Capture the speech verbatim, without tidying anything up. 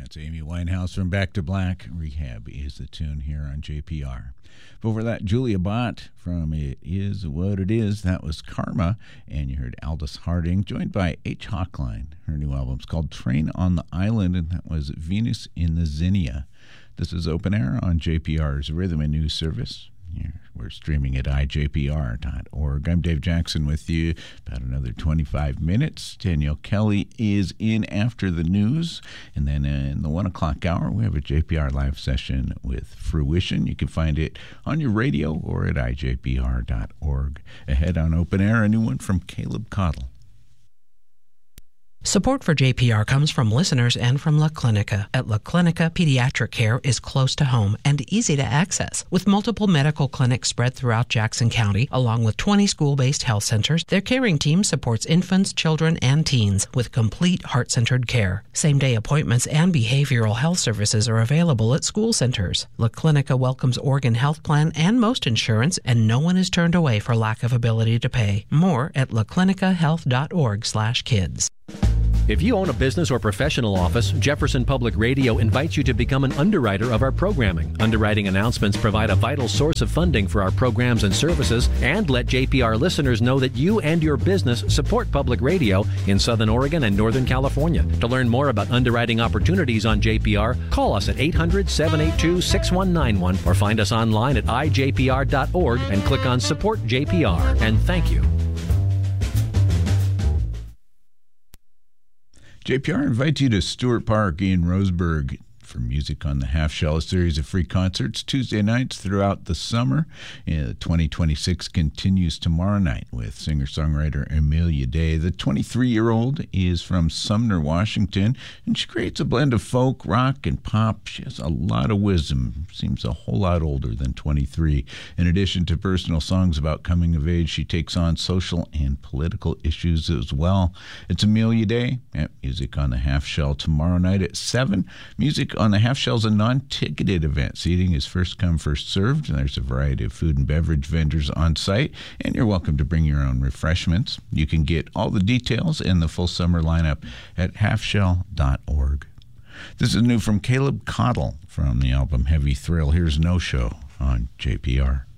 That's Amy Winehouse from Back to Black. Rehab is the tune here on J P R. Before that, Julia Bott from It Is What It Is. That was Karma. And you heard Aldous Harding, joined by H. Hochline. Her new album's called Train on the Island, and that was Venus in the Zinnia. This is Open Air on J P R's Rhythm and News Service. We're streaming at I J P R dot org. I'm Dave Jackson with you. About another twenty-five minutes. Danielle Kelly is in after the news. And then in the one o'clock hour, we have a J P R live session with Fruition. You can find it on your radio or at I J P R dot org. Ahead on Open Air, a new one from Caleb Cottle. Support for J P R comes from listeners and from La Clinica. At La Clinica, pediatric care is close to home and easy to access. With multiple medical clinics spread throughout Jackson County, along with twenty school-based health centers, their caring team supports infants, children, and teens with complete heart-centered care. Same-day appointments and behavioral health services are available at school centers. La Clinica welcomes Oregon Health Plan and most insurance, and no one is turned away for lack of ability to pay. More at la clinica health dot org slash kids. If you own a business or professional office, Jefferson Public Radio invites you to become an underwriter of our programming. Underwriting announcements provide a vital source of funding for our programs and services and let J P R listeners know that you and your business support public radio in Southern Oregon and Northern California. To learn more about underwriting opportunities on J P R, call us at eight hundred, seven eight two, six one nine one or find us online at I J P R dot org and click on Support J P R. And thank you. J P R invites you to Stewart Park in Roseburg for Music on the Half Shell, a series of free concerts Tuesday nights throughout the summer. Uh, twenty twenty-six continues tomorrow night with singer-songwriter Amelia Day. The twenty-three-year-old is from Sumner, Washington, and she creates a blend of folk, rock, and pop. She has a lot of wisdom, seems a whole lot older than twenty-three. In addition to personal songs about coming of age, she takes on social and political issues as well. It's Amelia Day at Music on the Half Shell tomorrow night at seven. Music on the Half Shell is a non-ticketed event. Seating is first come, first served, and there's a variety of food and beverage vendors on site, and you're welcome to bring your own refreshments. You can get all the details and the full summer lineup at half shell dot org. This is new from Caleb Cottle from the album Heavy Thrill. Here's No Show on J P R.